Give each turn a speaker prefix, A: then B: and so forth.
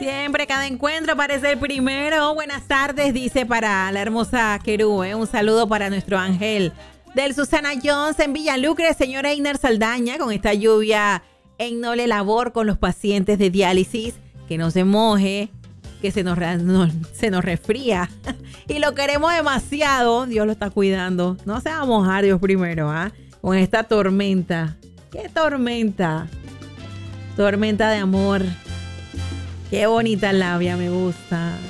A: Siempre cada encuentro parece el primero. Buenas tardes, dice para la hermosa Querú. Un saludo para nuestro ángel del Susana Jones en Villalucre, señor Einer Saldaña, con esta lluvia en noble labor con los pacientes de diálisis, que no se moje, que se nos resfría y lo queremos demasiado. Dios lo está cuidando. No se va a mojar Dios primero, con esta tormenta. ¿Qué tormenta? Tormenta de amor. Qué bonita labia, me gusta.